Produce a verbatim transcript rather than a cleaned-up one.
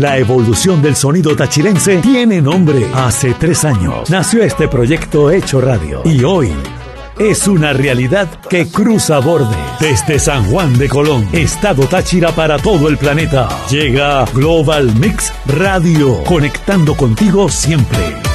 La evolución del sonido tachirense tiene nombre. Hace tres años nació este proyecto Hecho Radio y hoy es una realidad que cruza bordes. Desde San Juan de Colón, Estado Táchira para todo el planeta, llega Global Mix Radio, conectando contigo siempre.